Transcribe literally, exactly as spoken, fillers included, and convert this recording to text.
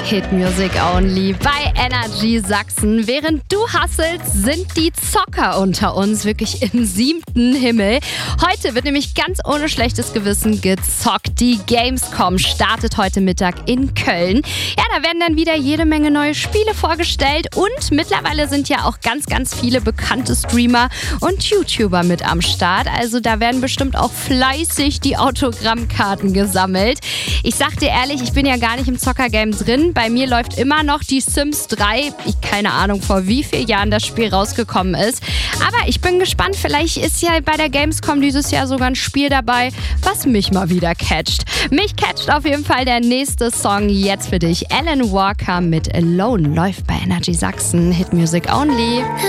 Hit Music Only bei Energy Sachsen. Während du hustelst, sind die Zocker unter uns wirklich im siebten Himmel. Heute wird nämlich ganz ohne schlechtes Gewissen gezockt. Die Gamescom startet heute Mittag in Köln. Ja, da werden dann wieder jede Menge neue Spiele vorgestellt und mittlerweile sind ja auch ganz, ganz viele bekannte Streamer und YouTuber mit am Start. Also da werden bestimmt auch fleißig die Autogrammkarten gesammelt. Ich sag dir ehrlich, ich bin ja gar nicht im Zockergame drin. Bei mir läuft immer noch die Sims drei. Ich keine Ahnung, vor wie vielen Jahren das Spiel rausgekommen ist. Aber ich bin gespannt, vielleicht ist ja bei der Gamescom dieses Jahr sogar ein Spiel dabei, was mich mal wieder catcht. Mich catcht auf jeden Fall der nächste Song jetzt für dich. Alan Walker mit Alone läuft bei Energy Sachsen. Hit Music Only.